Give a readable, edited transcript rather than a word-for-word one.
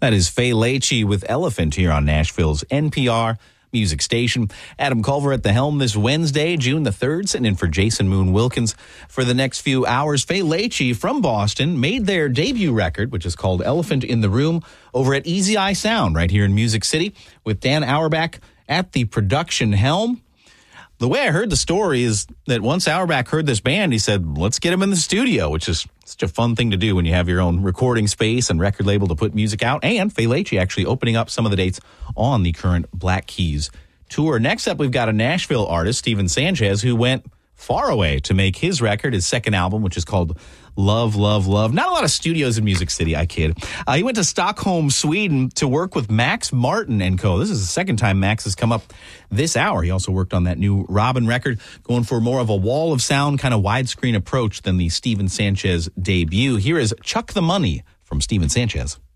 That is Faye Leachy with Elephant here on Nashville's NPR music station. Adam Culver at the helm this Wednesday, June the 3rd, sitting in for Jason Moon Wilkins for the next few hours. Faye Leachy from Boston made their debut record, which is called Elephant in the Room, over at Easy Eye Sound right here in Music City with Dan Auerbach at the production helm. The way I heard the story is that once Auerbach heard this band, he said, let's get him in the studio, which is such a fun thing to do when you have your own recording space and record label to put music out. And Faye Leachy actually opening up some of the dates on the current Black Keys tour. Next up, we've got a Nashville artist, Steven Sanchez, who went far away to make his record, his second album, which is called Love, Love, Love. Not a lot of studios in Music City, I kid. He went to Stockholm, Sweden to work with Max Martin and co. This is the second time Max has come up this hour. He also worked on that new Robin record, going for more of a wall of sound, kind of widescreen approach than the Steven Sanchez debut. Here is Chuck the Money from Steven Sanchez.